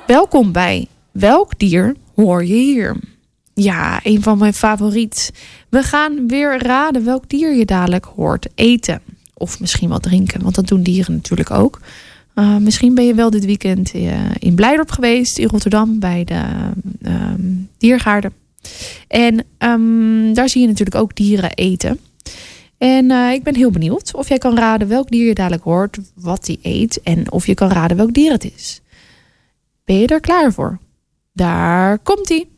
Welkom bij Welk Dier Hoor Je Hier? Ja, een van mijn favoriet. We gaan weer raden welk dier je dadelijk hoort eten. Of misschien wel drinken, want dat doen dieren natuurlijk ook. Misschien ben je wel dit weekend in Blijdorp geweest, in Rotterdam, bij de diergaarden. En daar zie je natuurlijk ook dieren eten. En ik ben heel benieuwd of jij kan raden welk dier je dadelijk hoort, wat die eet en of je kan raden welk dier het is. Ben je er klaar voor? Daar komt-ie!